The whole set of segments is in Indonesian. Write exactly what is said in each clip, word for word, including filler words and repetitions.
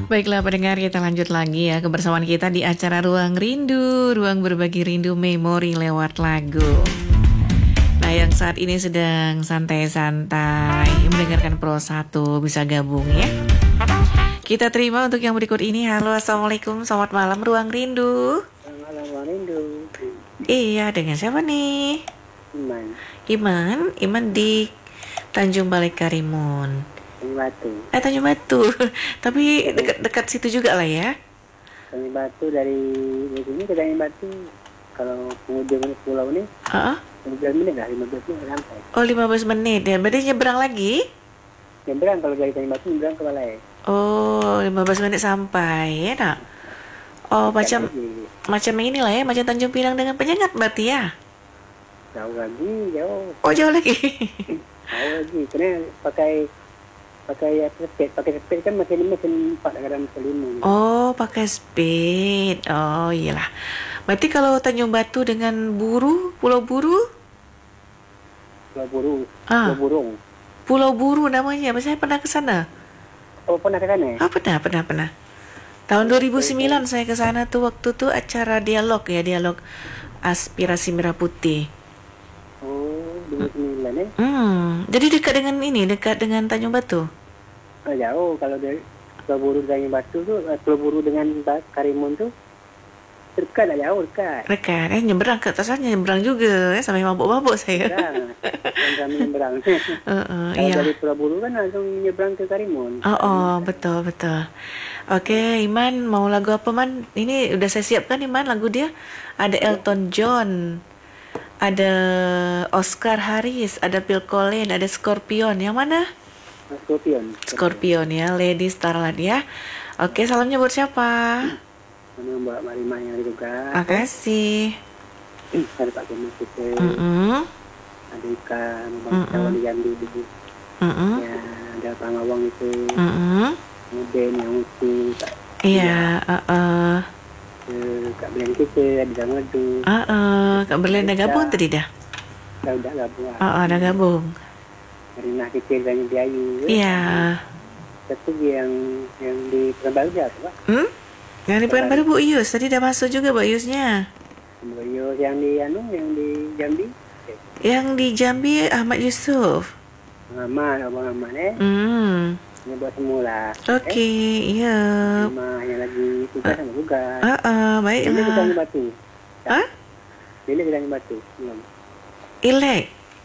Baiklah pendengar, kita lanjut lagi ya kebersamaan kita di acara Ruang Rindu, ruang berbagi rindu memori lewat lagu. Nah, yang saat ini sedang santai-santai mendengarkan Pro satu bisa gabung ya. Kita terima untuk yang berikut ini. Halo, assalamualaikum, selamat malam Ruang Rindu. Selamat malam Ruang Rindu. Iya, dengan siapa nih? Iman. Iman, Iman di Tanjung Balai Karimun. Tanjung Batu. Eh Tanjung Batu, tapi dekat-dekat situ juga lah ya. Tanjung Batu dari dari sini ke Tanjung Batu kalau penghujung pulau ini, uh-uh. lima belas menit lah, lima belas menit sampai. Oh lima belas menit ya, berarti nyebrang lagi? Nyebrang kalau dari Tanjung Batu nyebrang ke Balai. Oh lima belas menit sampai ya nak. Oh macam lagi. Macam ini lah ya, macam Tanjung Pinang dengan Penyengat berarti ya? Jauh lagi, jauh. Oh jauh lagi. Jauh lagi, karena pakai pakai ya, speed, pakai speed kan mesin mesin empat kadang mesin lima. Oh pakai speed, oh iyalah. Berarti kalau Tanjung Batu dengan Buru, Pulau Buru? Pulau Buru, ah. Pulau Burung. Pulau Buru namanya, saya pernah ke sana. Oh pernah ke sana? Ah pernah, pernah, pernah. Tahun dua ribu sembilan saya ke sana tuh, waktu tuh acara dialog ya, dialog aspirasi merah putih. Oh dua ribu sembilan ya? Hmm, jadi dekat dengan ini, dekat dengan Tanjung Batu? Oh, jauh, kalau dari Pulau Buru Tanjung Batu tuh, Pulau Buru dengan Karimun tuh dekat lah, jauh dekat. Dekat, eh nyebrang ke atasnya, nyebrang juga ya, sampai mabuk-mabuk saya. Nyebrang, sampai nyebrang. uh, uh, Kalau iya. dari Pulau Buru kan langsung nyebrang ke Karimun. Oh, oh betul, betul. Oke, Iman mau lagu apa Man? Ini udah saya siapkan Iman, lagu dia. Ada Elton John, ada Oscar Harris, ada Phil Collins, ada Scorpion. Yang mana? Scorpion. Scorpion ya, Lady Starlight ya. Oke, salamnya buat siapa? Mana Mbak Marima yang juga. Makasih. Ada Pak Kemal kita. Mm-mm. Ada Ikan, Bang Cawan di Jambi. Mm-mm. Ya, ada Pak Ngawang itu. Mm-mm. Kemudian yang itu. Iya, uh, uh. Kak Belen kita, ada Dangadu. Uh, uh. Kak Berlian udah gabung tadi dah? Udah, udah gabung. Oh, uh, udah gabung. Marina kecil dan Biayu. Iya. Satu yang yang di Pekanbaru apa Pak? Hmm? Yang di Pekanbaru Bu Ius, tadi udah masuk juga Bu Iusnya. Bu Ius yang di anu, yang di Jambi. Yang di Jambi Ahmad Yusuf. Ahmad, Abang Ahmad eh. Hmm. Ini buat semula. Oke, okay, iya. Cuma yang lagi tugas sama tugas. Ah, uh, baiklah. Bila kita Batu. Hah? Bila kita Batu. Belum. Ilek.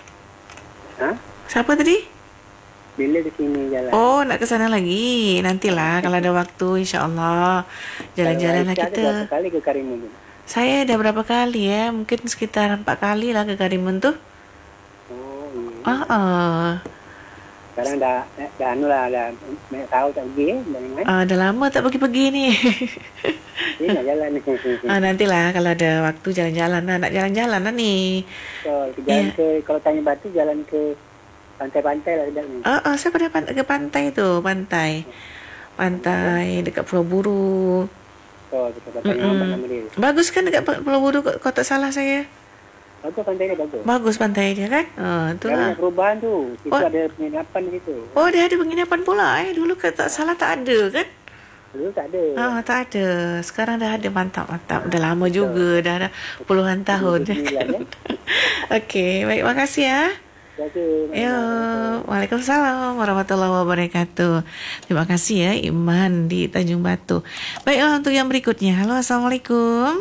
Hah? Siapa tadi? Bila ke sini jalan. Oh, nak ke sana lagi. Nantilah kalau ada waktu, insya-Allah. Jalan-jalan lah kita. Berapa kali ke Karimun? Saya ada berapa kali ya? Mungkin sekitar empat kali lah ke Karimun tuh. Oh, iya. Ah, uh. Sekarang dah, dah anu lah, dah banyak tahu tak pergi eh, dari mana? Ah, dah lama tak pergi-pergi nih. Ini nak jalan ni. Ah, nantilah kalau ada waktu jalan-jalan lah, nak jalan-jalan lah nih. So, jalan yeah. ke, kalau Tanjung Batu jalan ke pantai-pantai lah sedap ni. Oh, oh, saya pernah pan- ke pantai tu, pantai. Pantai dekat Pulau Buru. Oh, dekat pantai yang nama dia. Bagus kan dekat Pulau Buru, kalau tak salah saya. Bagus pantai dia, bagus. Bagus pantai dia kan? Oh, itulah. Banyak perubahan tu. Situ oh. ada penginapan di situ. Oh, dia ada penginapan pula eh. Dulu kalau tak salah tak ada kan? Dulu tak ada. Ah, oh, tak ada. Sekarang dah ada, mantap-mantap. Dah lama juga, dah ada puluhan tahun. Okey, baik, makasih ya. Ya, Waalaikumsalam warahmatullahi wabarakatuh. Terima kasih ya Iman di Tanjung Batu. Baiklah untuk yang berikutnya. Halo, assalamualaikum.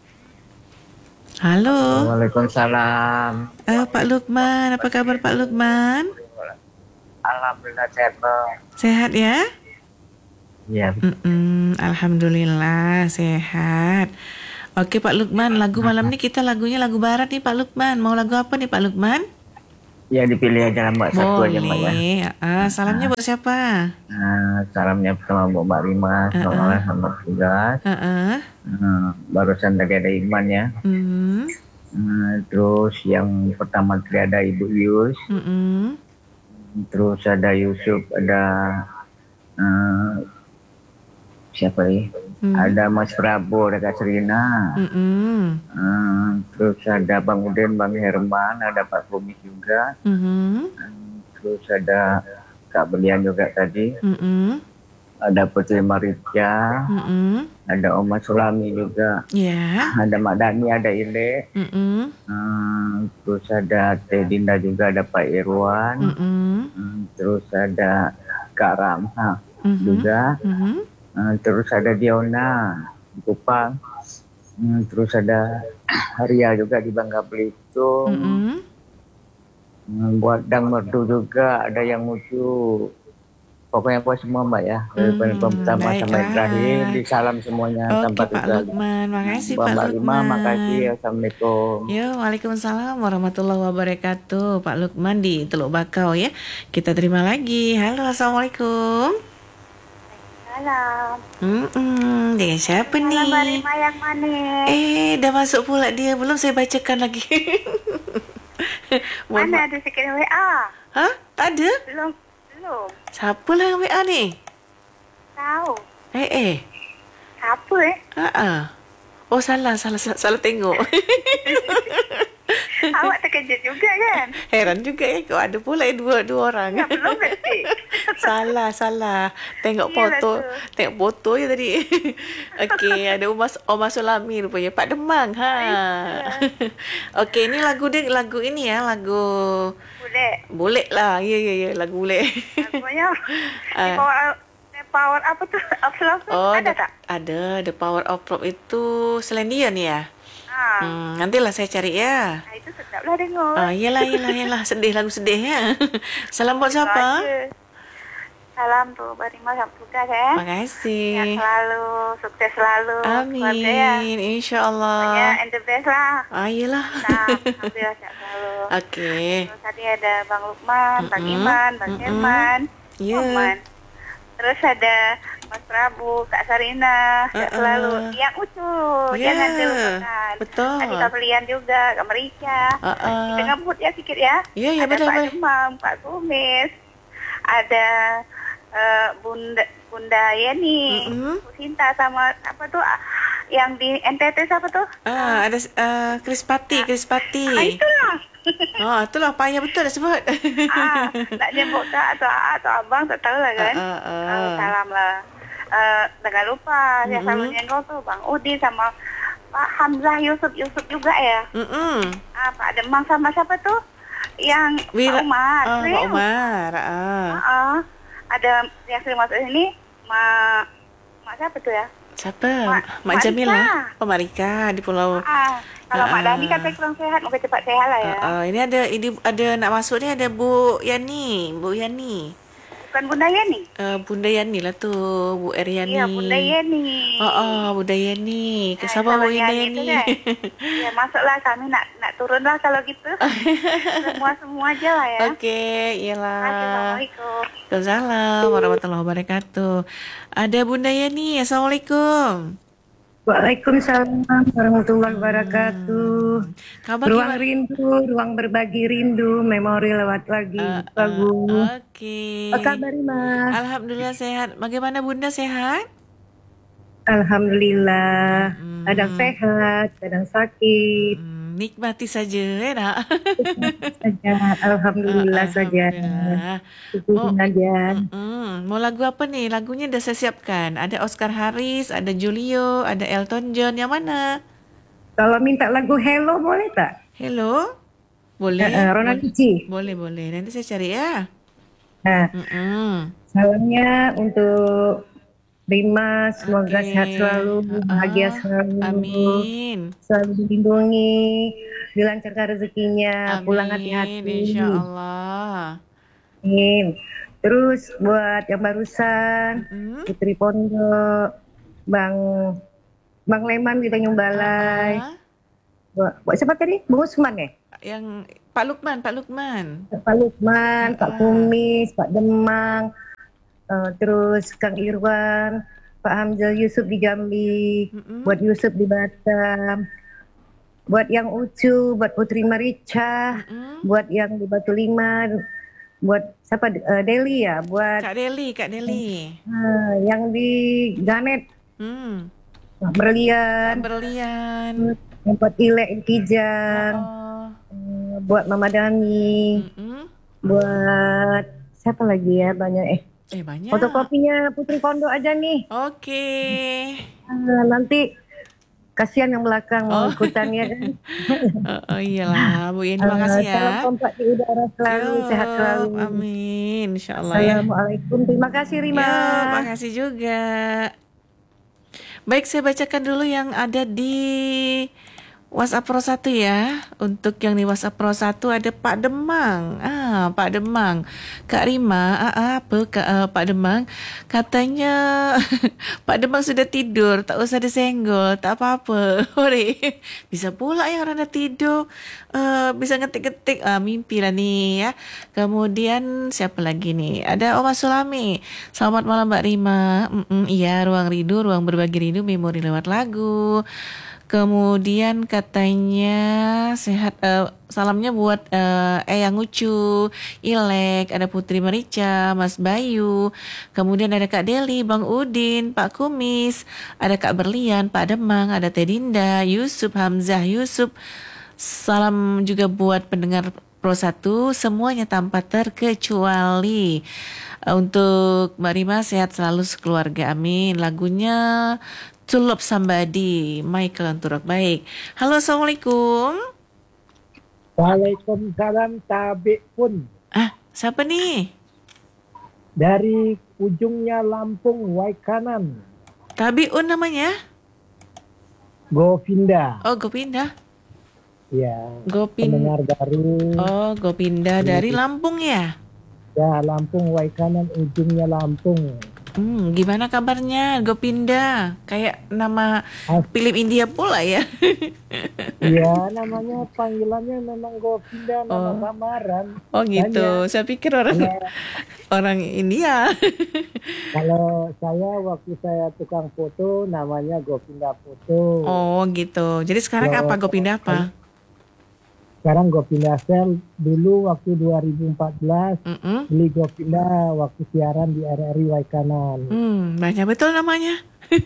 Halo. Waalaikumsalam. Uh, Pak Lukman, apa kabar Pak Lukman? Alhamdulillah sehat Bang. Sehat ya? Iya. Alhamdulillah sehat. Oke Pak Lukman, lagu malam ini kita lagunya lagu barat nih Pak Lukman. Mau lagu apa nih Pak Lukman? Ya dipilih aja lah Mbak, satu aja Mbak ya. Uh, salamnya buat siapa? Nah, salamnya pertama buat Mbak Rima, selamat malam, selamat tugas. Uh-uh. Uh, barusan tadi ada Iman ya. Uh-huh. Uh, terus yang pertama tadi ada Ibu Yus. Uh-uh. Terus ada Yusuf, ada uh, siapa ini? Hmm. Ada Mas Prabowo, ada Kak Serina, hmm. uh, terus ada Bang Udin, Bang Herman, ada Pak Kumis juga, hmm. uh, terus ada Kak Belian juga tadi, hmm. ada Putri Marica, Mm-mm. ada Oma Sulami juga, Ya. ada Mak Dani, ada Ile, Mm-mm. uh, terus ada Teh Dinda juga, ada Pak Irwan, Mm-mm. uh, terus ada Kak Ramha Mhm. juga, Mhm. uh, terus ada Diona di Kupang, uh, terus ada Ria juga di Bangka Belitung, Mm-mm. uh, buat Dang Merdu juga ada yang lucu. Pokoknya buat semua Mbak ya, dari Hmm, paling pertama sampai terakhir, baiklah. disalam semuanya Oke tanpa Pak kecuali. Lukman, makasih Mbak Pak Mbak Rima, makasih. Lukman. Assalamualaikum. Yo, waalaikumsalam warahmatullahi wabarakatuh. Pak Lukman di Teluk Bakau ya. Kita terima lagi. Halo, assalamualaikum. Salam. Hmm, dengan siapa Salam nih? Mbak Rima yang manis. Eh, dah masuk pula dia. Belum saya bacakan lagi. Mohon Mana ma- ada sikit W A? Hah? Tak ada? Belum. Belum. Siapa lah yang W A ni? Tahu. Eh, eh. Siapa eh? Ha-ha. Oh, salah, salah, salah, salah tengok. Awak terkejut juga kan? Heran juga ya, kau ada pula eh, dua dua orang. Ya, belum berarti. Salah, salah. Tengok Iyalah foto. tu. Tengok foto je tadi. Okey, ada Umar, Omar Sulami rupanya. Pak Demang. Ha. Okey, ni lagu dia, lagu ini ya, lagu Boleh. boleh lah. Ya, ya, ya, lagu boleh. Lagunya. Ah. Di power, di power apa tu? Of Love tu? Oh, ada the- tak? Ada. The Power of Prop itu selain dia ni ya? Ha. Hmm, nantilah saya cari ya. Ah, itu sedaplah dengar. Ah, yelah, yelah, yelah. Sedih, lagu sedih ya. Salam buat Itu siapa? aja. Salam tu Mbak Rima sama tugas eh. Terima kasih. Sehat selalu, sukses selalu. Keluarga ya. Amin. InsyaAllah. Pokoknya and the best lah. Ah, yelah. Nah, alhamdulillah sehat selalu. Okey. Terus tadi ada Bang Lukman, Bang Mm-mm. Iman, Bang Mm-mm. Jerman, Ya. Oman. Terus ada Mas Prabu, Kak Sarina, sehat Uh-uh. selalu. Yang ucu, Ya. jangan dilupakan. Betul. Tadi Kak Pelian juga, Kak Merica. Uh-uh. Kita ngebut ya sikit ya. Ya, ya, ada boleh, Pak boleh. Demam, Pak Kumis. Ada eh, Bunda Bunda Yeni, Mm-mm. Bu Sinta sama apa tuh ah, yang di N T T siapa tuh? Ah, ada uh, Chris Pati, Chris Pati. Ah, itulah. Oh, itulah payah betul dah sebut. ah, nak jemput tak atau ah, atau abang tak tahu lah kan. Ah, ah, ah. Ah, salam lah. Uh, jangan lupa yang Mm-mm. selalu nyenggol tuh Bang Udi sama Pak Hamzah Yusuf Yusuf juga ya. Mm-mm. Ah, Pak Demang sama siapa tuh? Yang Wira- Pak Umar. Ah, Pak Serius? Umar. Ah. Ah, ah. Ada yang sering masuk sini, Mak Mak siapa tuh ya? Siapa? Mak- Mak Mak Jamila. Rika. Oh, Mak Rika di Pulau. Ah, kalau Ah, Mak Dani ah. kata kurang sehat, moga cepat sehat lah ya. Ah, ah. Ini ada ini ada nak masuk ni ada Bu Yani, Bu Yani. Bukan Bunda Yeni? Uh, Bunda Yani lah tu, Bu Eryani. Iya, Bunda Yeni. Oh, oh, Bunda Yani. Ah, Siapa Bu kalau Bunda Yani tu Yani? kan? Ya, masuklah kami nak nak turun lah kalau gitu. Semua-semua aja lah ya. Okey, iyalah. Assalamualaikum. Waalaikumsalam warahmatullahi wabarakatuh. Ada Bunda Yani. Assalamualaikum. Waalaikumsalam warahmatullahi wabarakatuh. Khabar Ruang gimana? rindu, ruang berbagi rindu, memori lewat lagi. Ah, Lagu. ah, Okey. Apa kabar, Rima? Alhamdulillah sehat. Bagaimana Bunda sehat? Alhamdulillah. Hmm. Kadang sehat, kadang sakit. Hmm, nikmati saja ya nak. Saja, alhamdulillah saja. Alhamdulillah. Syukurin aja. Hmm, mau lagu apa nih? Lagunya dah saya siapkan. Ada Oscar Harris, ada Julio, ada Elton John. Yang mana? Kalau minta lagu Hello boleh tak? Hello? Boleh? Uh, Ronald Boleh, Ici. boleh, boleh. Nanti saya cari ya. Nah, Mm-mm. salamnya untuk Rima, semoga Okey. sehat selalu, bahagia Ah, selalu. Amin. Selalu dilindungi, dilancarkan rezekinya, pulang Amin. hati-hati. InsyaAllah. Amin. Terus buat yang barusan, Mm-mm. Putri Pondok, Bang Bang Leman di Tanjung Balai. Ah, Buat, buat siapa tadi? Bang Usman ya? yang Pak Lukman, Pak Lukman. Pak Lukman, Pak Ah. Kumis, Pak Demang, uh, terus Kang Irwan, Pak Hamzah Yusuf di Jambi, Mm-mm. buat Yusuf di Batam, buat yang Ucu, buat Putri Marica, Mm-mm. buat yang di Batu Lima, buat siapa uh, Deli ya, buat Kak Deli, Kak Deli. uh, yang di Ganet, Hmm. Pak Berlian, Berlian. buat Ilek di Kijang, Oh. uh, buat Mama Dani, Mm-mm. buat siapa lagi ya banyak eh Eh banyak. Fotokopinya Putri Pondok aja nih. Oke. Uh, nanti kasihan yang belakang mau Oh. ikutan ya kan. oh, oh iyalah Bu Yeni, Uh, makasih ya. salam kompak di udara selalu, Yo, sehat selalu. amin, insya Allah ya. Assalamualaikum, terima kasih Rima. Yo, makasih juga. Baik, saya bacakan dulu yang ada di WhatsApp Pro satu ya. Untuk yang di WhatsApp Pro satu ada Pak Demang. Ah, Pak Demang. Kak Rima, ah, apa Kak, uh, Pak Demang? Katanya Pak Demang sudah tidur, tak usah disenggol, tak apa-apa. Ore, bisa pula yang orang dah tidur. Uh, bisa ngetik-ngetik, uh, mimpi lah nih ya. Kemudian siapa lagi nih? Ada Oma Sulami. Selamat malam Mbak Rima. Mm-mm, iya, ruang rindu, ruang berbagi rindu, memori lewat lagu. Kemudian katanya sehat, uh, salamnya buat uh, Eyang Ucu, Ilek, ada Putri Merica, Mas Bayu, kemudian ada Kak Deli, Bang Udin, Pak Kumis, ada Kak Berlian, Pak Demang, ada Tedinda, Yusuf, Hamzah, Yusuf. Salam juga buat pendengar Pro satu, semuanya tanpa terkecuali. Untuk Mbak Rima sehat selalu sekeluarga, amin. Lagunya To Love Somebody, Michael Anturok. Baik. Halo, Assalamualaikum. Waalaikumsalam, Tabi pun. Ah, siapa nih? Dari ujungnya Lampung, Waikanan. Tabiun namanya? Govinda. Oh, Gopinda. Ya. Gopin. Pendengar baru. Oh, Gopinda dari Lampung ya? Ya, Lampung, Waikanan, ujungnya Lampung. Hmm, gimana kabarnya Gopinda? Kayak nama As- film India pula ya? Iya, namanya panggilannya memang Govinda, nama Oh. samaran. Oh gitu, Banyak. saya pikir orang Kalau, orang India. kalau saya waktu saya tukang foto namanya Govinda Foto. Oh gitu. Jadi sekarang Kalau- apa Gopinda apa? Sekarang Govinda Sel, dulu waktu dua ribu empat belas Mm-mm. beli Govinda waktu siaran di R R I Waikanan. Hmm, banyak betul namanya.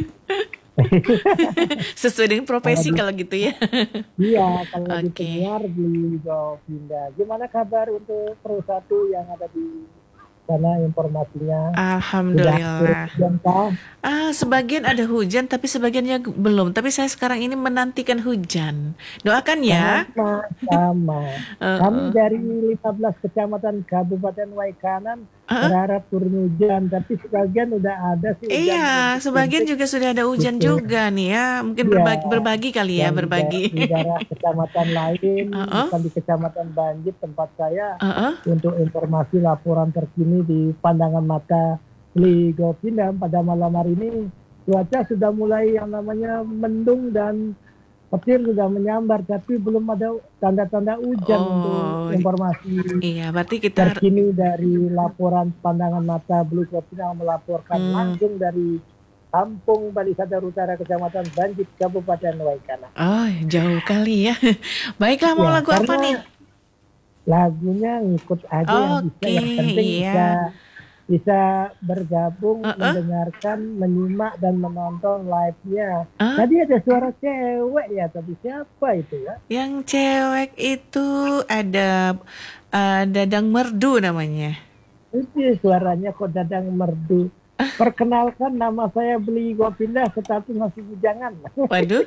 Sesuai dengan profesi kalau gitu ya. Iya, kalau lagi Oke. penyiar beli Govinda. Gimana kabar untuk Pro satu yang ada di sana informasinya? Alhamdulillah. Sudah kah? Ah, sebagian ada hujan tapi sebagiannya g- belum. Tapi saya sekarang ini menantikan hujan. Doakan ya. Sama, sama. Uh-uh. Kami dari lima belas kecamatan Kabupaten Waikanan Uh-uh. berharap turun hujan, tapi sebagian udah ada sih hujan. Iya, Untuk- sebagian untuk juga sudah ada hujan Betul. juga nih ya. Mungkin Iya. berbagi, berbagi kali ya, yang di berbagi. da- di daerah kecamatan lain, Uh-uh. bukan di kecamatan Banjir tempat saya, Uh-uh. untuk informasi laporan terkini di pandangan mata Li Govinda pada malam hari ini cuaca sudah mulai yang namanya mendung dan petir sudah menyambar, tapi belum ada tanda-tanda hujan Oh. untuk informasi Iya, berarti kita har- terkini dari laporan pandangan mata Li Govinda melaporkan Hmm. langsung dari Kampung Balisadar Utara, Kecamatan Banjir, Kabupaten Waikanan. Oh, jauh kali ya. Baiklah, mau Ya, lagu apa karena nih? Lagunya ngikut aja yang bisa, Oke, yang penting iya. bisa bisa bergabung, Uh-uh. mendengarkan, menyimak dan menonton live-nya. Ah? Tadi ada suara cewek ya, tapi siapa itu ya? Yang cewek itu ada uh, Dadang Merdu namanya. Itu suaranya kok Dadang Merdu. Perkenalkan, nama saya Beli Govinda, tetapi masih bujangan. Waduh.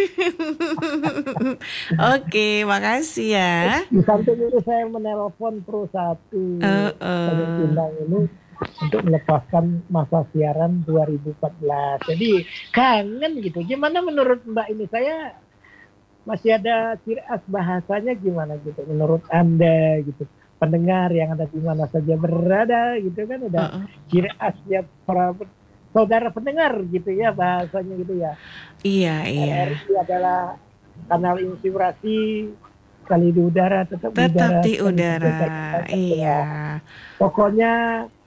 Oke, makasih ya. Di samping itu saya menelpon Pro satu Uh-uh. pada undang ini untuk melepaskan masa siaran dua ribu empat belas. Jadi kangen gitu. Gimana menurut Mbak ini? Saya masih ada ciri khas bahasanya gimana gitu menurut Anda gitu. Pendengar yang ada di mana saja berada gitu kan udah Uh-uh. ciri khasnya para saudara pendengar gitu ya bahasanya gitu ya. Iya, iya. R R I adalah kanal inspirasi, sekali di udara tetap, Tetap di sekali udara. tetap- tetap- Iya. Pokoknya